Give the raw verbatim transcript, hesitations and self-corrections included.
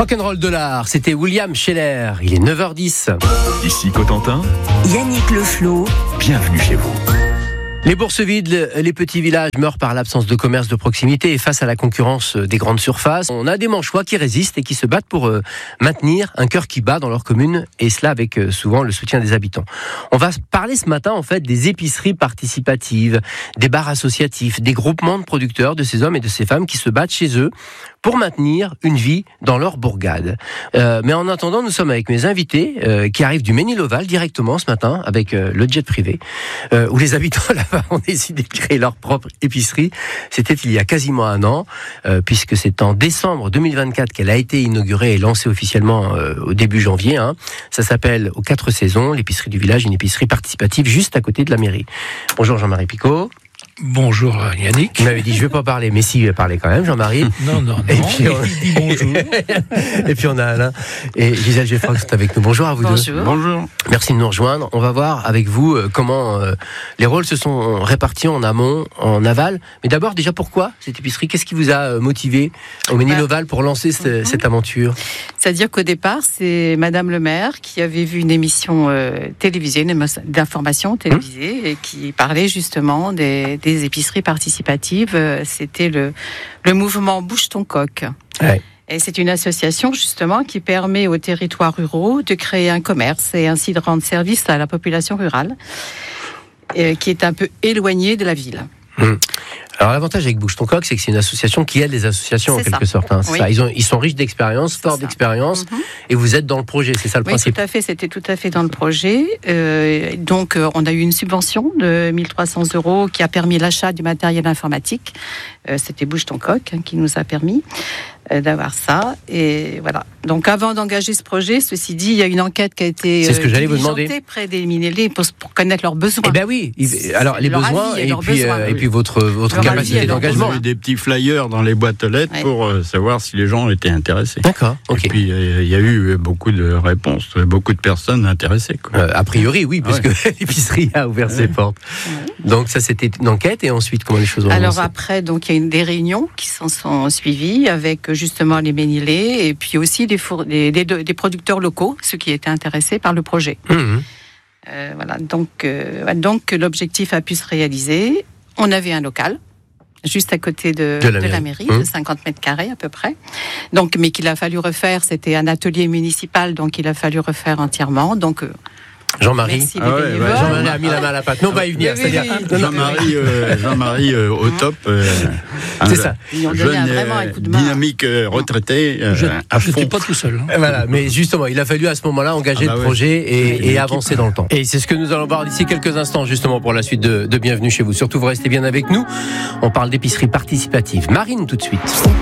Rock'n'roll dollar, c'était William Scheller. Il est neuf heures dix. Ici Cotentin, Yannick Leflot. Bienvenue chez vous. Les bourses vides, les petits villages meurent par l'absence de commerce de proximité et face à la concurrence des grandes surfaces, on a des Manchois qui résistent et qui se battent pour euh, maintenir un cœur qui bat dans leur commune, et cela avec euh, souvent le soutien des habitants. On va parler ce matin en fait des épiceries participatives, des bars associatifs, des groupements de producteurs, de ces hommes et de ces femmes qui se battent chez eux pour maintenir une vie dans leur bourgade. Euh, mais en attendant, nous sommes avec mes invités euh, qui arrivent du Ménil-Oval directement ce matin avec euh, le jet privé, euh, où les habitants là-bas ont décidé de créer leur propre épicerie. C'était il y a quasiment un an, euh, puisque c'est en décembre deux mille vingt-quatre qu'elle a été inaugurée et lancée officiellement euh, au début janvier. Hein. Ça s'appelle Aux Quatre Saisons, l'épicerie du village, une épicerie participative juste à côté de la mairie. Bonjour Jean-Marie Picot. Bonjour Yannick. Il m'avait dit je ne vais pas parler, mais si, il va parler quand même, Jean-Marie. Non, non, non. Et puis on, il dit bonjour. et puis on a Alain et Gisèle Geffroy qui sont avec nous. Bonjour à vous Bonjour. deux. Bonjour. Merci de nous rejoindre. On va voir avec vous euh, comment euh, les rôles se sont répartis en amont, en aval. Mais d'abord, déjà, pourquoi cette épicerie ? Qu'est-ce qui vous a euh, motivé au Ménil-Oval pour lancer ce, Mm-hmm. cette aventure ? C'est-à-dire qu'au départ, c'est Madame le maire qui avait vu une émission euh, télévisée, une émission d'information télévisée, mmh. et qui parlait justement des, des épiceries participatives. C'était le, le mouvement Bouge ton coq. Ouais. Et c'est une association justement qui permet aux territoires ruraux de créer un commerce et ainsi de rendre service à la population rurale, euh, qui est un peu éloignée de la ville. Mmh. Alors l'avantage avec Bouge ton coq, c'est que c'est une association qui aide les associations c'est en quelque ça. sorte. Hein. C'est Oui. ça. Ils, ont, ils sont riches d'expérience, forts d'expérience, mmh. et vous êtes dans le projet, c'est ça le Oui, principe. tout à fait, c'était tout à fait dans le projet. Euh, donc, euh, on a eu une subvention de mille trois cents euros qui a permis l'achat du matériel informatique. Euh, c'était Bouge ton coq hein, qui nous a permis euh, d'avoir ça. Et voilà. Donc, avant d'engager ce projet, ceci dit, il y a une enquête qui a été c'est ce que j'allais vous diligentée demander. près des Ménil pour, pour connaître leurs besoins. Eh ben oui. Il, alors les Leur besoins avis et et leurs puis besoins. euh, et puis votre votre Leur capacité avis et leurs d'engagement. besoins. On a eu des petits flyers dans les boîtes aux lettres Ouais. pour euh, savoir si les gens étaient intéressés. D'accord. Ok. Et puis il y a eu beaucoup de réponses, beaucoup de personnes intéressées. Quoi. Euh, a priori, oui, puisque Ouais. l'épicerie a ouvert Ouais. ses portes. Ouais. Donc ça, c'était une enquête. Et ensuite, comment les choses ont Alors avancé ? après, donc il y a une, des réunions qui s'en sont suivies avec justement les Ménilais et puis aussi des, four, des, des, des producteurs locaux, ceux qui étaient intéressés par le projet. Mmh. Euh, voilà, donc, euh, donc l'objectif a pu se réaliser. On avait un local juste à côté de, De la de la mairie. mairie, Mmh. de cinquante mètres carrés à peu près. Donc, mais qu'il a fallu refaire, c'était un atelier municipal, donc il a fallu refaire entièrement. Donc, euh, Jean-Marie. merci les Ah ouais, bénévoles. ouais, Jean-Marie a mis la main à la pâte. Non, on va y venir. Oui, C'est-à-dire, oui, oui. non, non, Jean-Marie, euh, Jean-Marie euh, au top. Euh, C'est un ça. Ils ont donné jeune, un- vraiment un euh, coup de main. dynamique euh, retraité euh, Je à n'étais fond. pas tout seul. hein. Voilà, mais justement, il a fallu à ce moment-là engager Ah bah le ouais. projet et, Une et équipe. avancer dans le temps. Et c'est ce que nous allons voir d'ici quelques instants, justement, pour la suite de, de Bienvenue chez vous. Surtout, vous restez bien avec nous. On parle d'épicerie participative. Marine, tout de suite.